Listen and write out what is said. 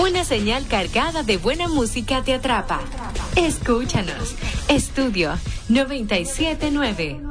Una señal cargada de buena música te atrapa. Escúchanos. Estudio 97.9.